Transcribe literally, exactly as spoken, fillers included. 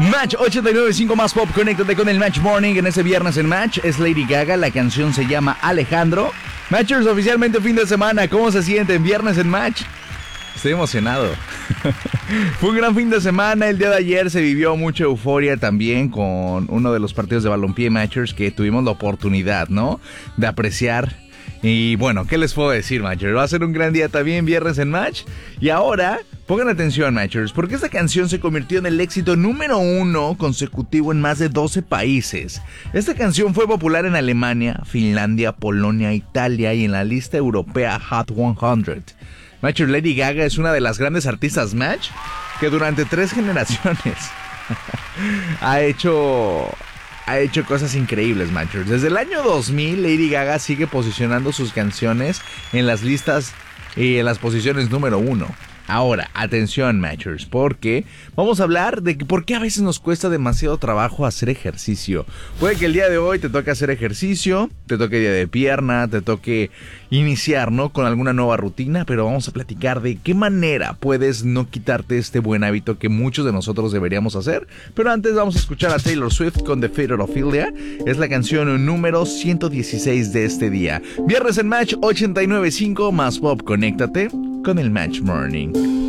Match ochenta y nueve punto cinco más pop, conéctate con el Match Morning en ese viernes en Match. Es Lady Gaga, la canción se llama Alejandro. Matchers, oficialmente fin de semana, ¿cómo se sienten? Viernes en Match. Estoy emocionado. Fue un gran fin de semana. El día de ayer se vivió mucha euforia también con uno de los partidos de balompié Matchers que tuvimos la oportunidad, ¿no?, de apreciar. Y bueno, ¿qué les puedo decir, Matchers? Va a ser un gran día también, viernes en Match. Y ahora, pongan atención, Matchers, porque esta canción se convirtió en el éxito número uno consecutivo en más de doce países. Esta canción fue popular en Alemania, Finlandia, Polonia, Italia y en la lista europea Hot cien. Matchers, Lady Gaga es una de las grandes artistas Match que durante tres generaciones ha hecho... Ha hecho cosas increíbles, Matchers. Desde el año dos mil, Lady Gaga sigue posicionando sus canciones en las listas y en las posiciones número uno. Ahora, atención, Matchers, porque vamos a hablar de que por qué a veces nos cuesta demasiado trabajo hacer ejercicio. Puede que el día de hoy te toque hacer ejercicio, te toque día de pierna, te toque iniciar, ¿no?, con alguna nueva rutina, pero vamos a platicar de qué manera puedes no quitarte este buen hábito que muchos de nosotros deberíamos hacer. Pero antes vamos a escuchar a Taylor Swift con The Fate of Ophelia. Es la canción número ciento dieciséis de este día. Viernes en Match ochenta y nueve punto cinco más pop, conéctate con el Match Morning.